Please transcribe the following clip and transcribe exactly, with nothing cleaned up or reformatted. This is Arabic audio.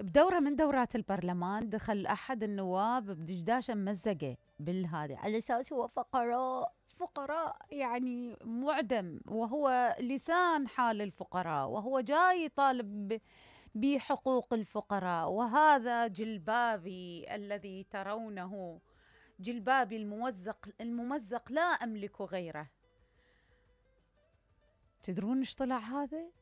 بدورة من دورات البرلمان دخل أحد النواب بدشداشة ممزقة بالهذه على أساس هو فقراء فقراء يعني معدم، وهو لسان حال الفقراء، وهو جاي يطالب ب- بحقوق الفقراء. وهذا جلبابي الذي ترونه، جلبابي الممزق الممزق لا أملك غيره. تدرون ايش طلع هذا؟